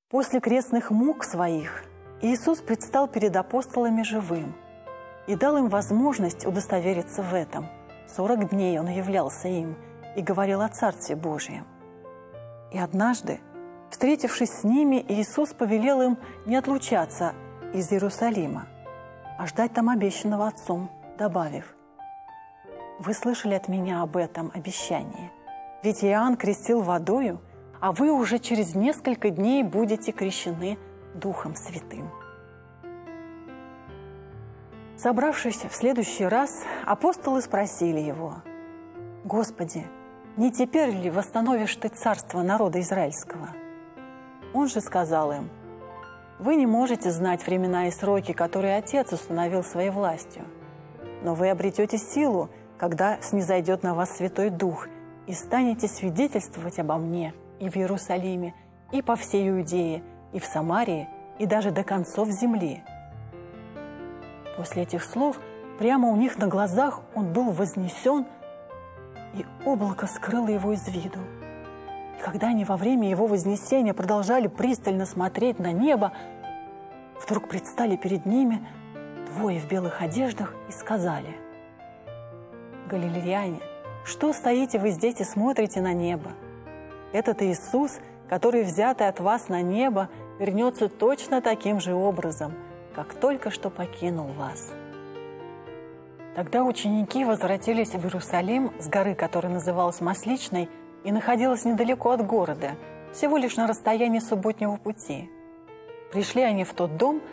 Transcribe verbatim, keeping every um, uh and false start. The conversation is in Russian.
После крестных мук своих Иисус предстал перед апостолами живым и дал им возможность удостовериться в этом. Сорок дней Он являлся им и говорил о Царстве Божьем. И однажды, встретившись с ними, Иисус повелел им не отлучаться из Иерусалима, а ждать там обещанного Отцом, добавив: «Вы слышали от Меня об этом обещании, ведь Иоанн крестил водою, а вы уже через несколько дней будете крещены Духом Святым». Собравшись в следующий раз, апостолы спросили Его: «Господи, не теперь ли восстановишь Ты царство народа израильского?» Он же сказал им: «Вы не можете знать времена и сроки, которые Отец установил своей властью, но вы обретете силу, когда снизойдет на вас Святой Дух, и станете свидетельствовать обо Мне и в Иерусалиме, и по всей Иудее, и в Самарии, и даже до концов земли». После этих слов прямо у них на глазах Он был вознесен, и облако скрыло Его из виду. И когда они во время Его вознесения продолжали пристально смотреть на небо, вдруг предстали перед ними двое в белых одеждах и сказали: «Галилеяне, что стоите вы здесь и смотрите на небо? Этот Иисус, который, взятый от вас на небо, вернется точно таким же образом, как только что покинул вас». Тогда ученики возвратились в Иерусалим с горы, которая называлась Масличной, и находилась недалеко от города, всего лишь на расстоянии субботнего пути. Пришли они в тот дом,